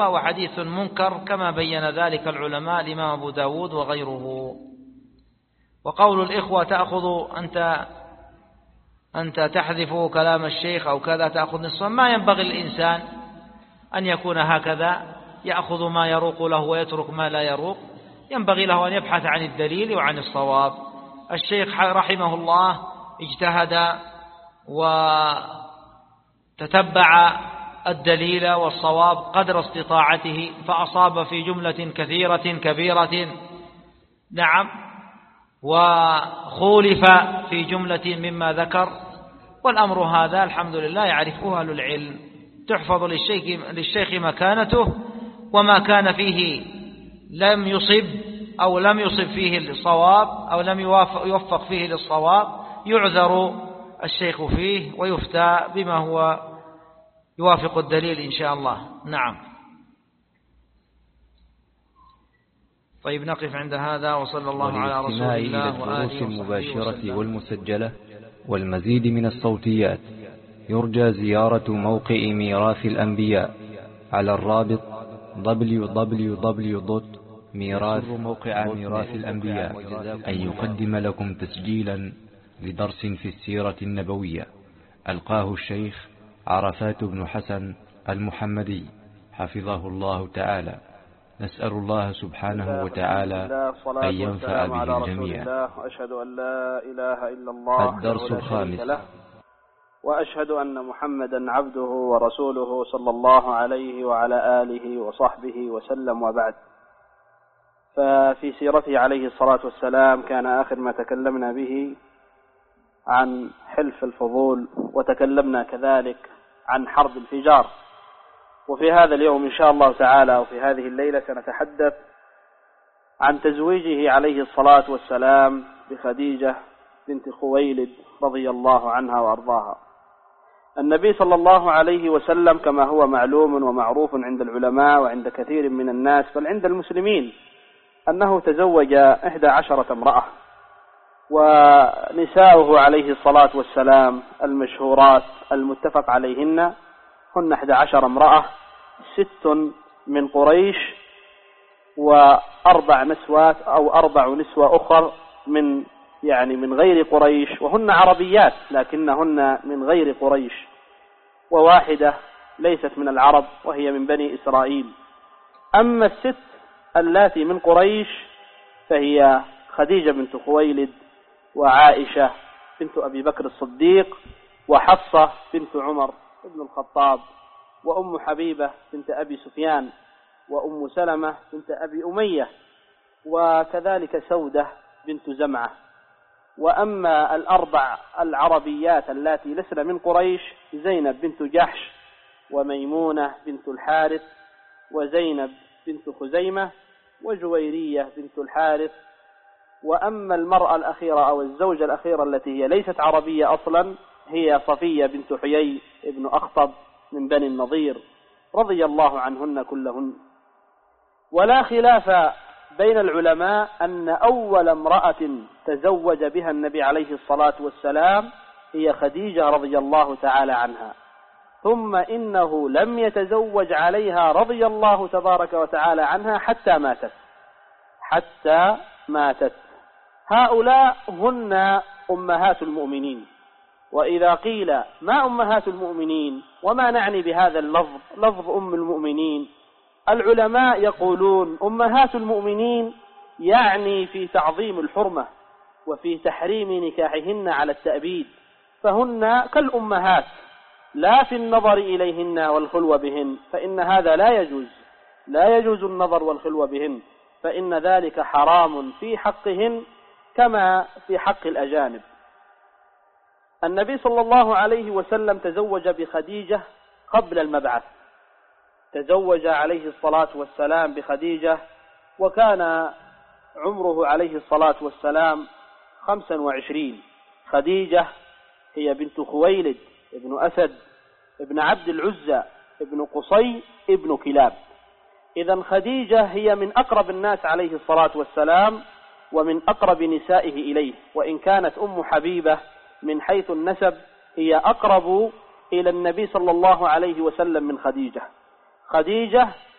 وهو حديث منكر كما بين ذلك العلماء الإمام أبو داود وغيره. وقول الإخوة تأخذ أنت تحذف كلام الشيخ أو كذا تأخذ نصفا، ما ينبغي الإنسان أن يكون هكذا يأخذ ما يروق له ويترك ما لا يروق، ينبغي له أن يبحث عن الدليل وعن الصواب. الشيخ رحمه الله اجتهد وتتبع الدليل والصواب قدر استطاعته، فأصاب في جملة كثيرة كبيرة، نعم، وخولف في جملة مما ذكر. والأمر هذا الحمد لله يعرفه أهل العلم، تحفظ للشيخ مكانته، وما كان فيه لم يصب أو لم يصب فيه الصواب أو لم يوفق فيه للصواب يعذر الشيخ فيه ويفتى بما هو يوافق الدليل إن شاء الله. نعم. طيب نقف عند هذا، وصلى الله على رسول الله وآله وصحبه المباشرة والمسجلة والمزيد من الصوتيات يرجى زيارة موقع ميراث الأنبياء على الرابط موقع ميراث الأنبياء أن يقدم لكم تسجيلا لدرس في السيرة النبوية ألقاه الشيخ عرفات بن حسن المحمدي حفظه الله تعالى. نسأل الله سبحانه وتعالى أن ينفع به الجميع. وأشهد أن لا إله إلا الله الدرس الخامس. وأشهد أن محمدا عبده ورسوله صلى الله عليه وعلى آله وصحبه وسلم، وبعد. ففي سيرته عليه الصلاة والسلام كان آخر ما تكلمنا به عن حلف الفضول، وتكلمنا كذلك عن حرب الفجار. وفي هذا اليوم إن شاء الله تعالى وفي هذه الليلة سنتحدث عن تزويجه عليه الصلاة والسلام بخديجة بنت خويلد رضي الله عنها وأرضاها. النبي صلى الله عليه وسلم كما هو معلوم ومعروف عند العلماء وعند كثير من الناس بل عند المسلمين أنه تزوج 11 امرأة، ونساؤه عليه الصلاة والسلام المشهورات المتفق عليهن هن 11 امرأة، 6 من قريش وأربع نسوات أو 4 نسوة أخر من غير قريش، وهن عربيات لكنهن من غير قريش، وواحدة ليست من العرب وهي من بني إسرائيل. أما 6 اللاتي من قريش فهي خديجة بنت خويلد، وعائشة بنت أبي بكر الصديق، وحفصة بنت عمر بن الخطاب، وأم حبيبة بنت أبي سفيان، وأم سلمة بنت أبي أمية، وكذلك سودة بنت زمعة. وأما 4 العربيات اللاتي لسن من قريش زينب بنت جحش، وميمونة بنت الحارث، وزينب بنت خزيمة، وجويرية بنت الحارث. وأما المرأة الأخيرة أو الزوجة الأخيرة التي هي ليست عربية أصلا هي صفية بنت حيي ابن أخطب من بني النضير رضي الله عنهن كلهن. ولا خلاف بين العلماء أن أول امرأة تزوج بها النبي عليه الصلاة والسلام هي خديجة رضي الله تعالى عنها، ثم إنه لم يتزوج عليها رضي الله تبارك وتعالى عنها حتى ماتت. هؤلاء هن أمهات المؤمنين. وإذا قيل ما أمهات المؤمنين وما نعني بهذا اللفظ لفظ أم المؤمنين، العلماء يقولون أمهات المؤمنين يعني في تعظيم الحرمة وفي تحريم نكاحهن على التأبيد، فهن كالأمهات لا في النظر إليهن والخلوة بهن، فإن هذا لا يجوز النظر والخلوة بهن، فإن ذلك حرام في حقهن كما في حق الأجانب. النبي صلى الله عليه وسلم تزوج بخديجة قبل المبعث، تزوج عليه الصلاة والسلام بخديجة وكان عمره عليه الصلاة والسلام 25. خديجة هي بنت خويلد ابن أسد ابن عبد العزى ابن قصي ابن كلاب. إذن خديجة هي من أقرب الناس عليه الصلاة والسلام ومن أقرب نسائه إليه، وإن كانت أم حبيبة من حيث النسب هي أقرب إلى النبي صلى الله عليه وسلم من خديجة.